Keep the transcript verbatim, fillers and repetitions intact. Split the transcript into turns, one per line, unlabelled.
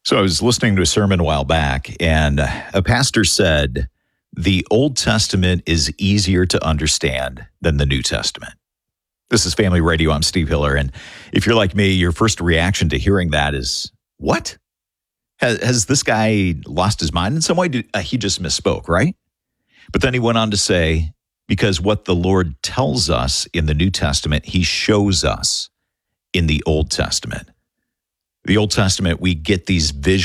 So I was listening to a sermon a while back, and a pastor said, the Old Testament is easier to understand than the New Testament. This is Family Radio. I'm Steve Hiller, and if you're like me, your first reaction to hearing that is, what? Has, has this guy lost his mind in some way? Did, uh, he just misspoke, right? But then he went on to say, because what the Lord tells us in the New Testament, he shows us in the Old Testament. The Old Testament, we get these visual